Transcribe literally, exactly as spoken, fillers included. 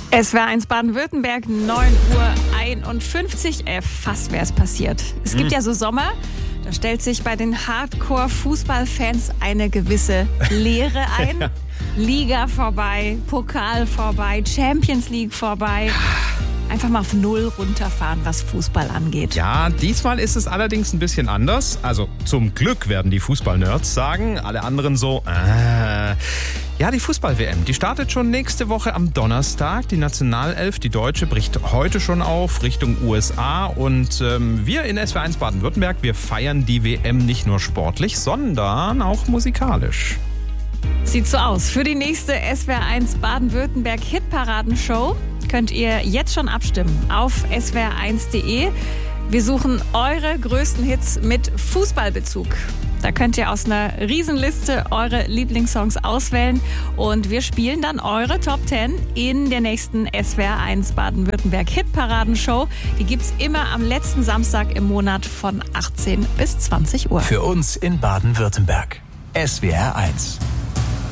Es war eins Baden-Württemberg, neun Uhr einundfünfzig. Äh, fast wäre es passiert. Es gibt Hm. ja so Sommer, da stellt sich bei den Hardcore-Fußballfans eine gewisse Leere ein. Ja. Liga vorbei, Pokal vorbei, Champions League vorbei. Einfach mal auf Null runterfahren, was Fußball angeht. Ja, diesmal ist es allerdings ein bisschen anders. Also zum Glück werden die Fußball-Nerds sagen. Alle anderen so, äh. Ja, die Fußball-W M, die startet schon nächste Woche am Donnerstag. Die Nationalelf, die Deutsche, bricht heute schon auf Richtung U S A. Und ähm, wir in S W R eins Baden-Württemberg, wir feiern die W M nicht nur sportlich, sondern auch musikalisch. Sieht so aus. Für die nächste S W R eins Baden-Württemberg Hitparadenshow könnt ihr jetzt schon abstimmen auf S W R eins punkt de. Wir suchen eure größten Hits mit Fußballbezug. Da könnt ihr aus einer Riesenliste eure Lieblingssongs auswählen und wir spielen dann eure Top zehn in der nächsten S W R eins Baden-Württemberg Hitparadenshow. Die gibt's immer am letzten Samstag im Monat von achtzehn bis zwanzig Uhr. Für uns in Baden-Württemberg. S W R eins.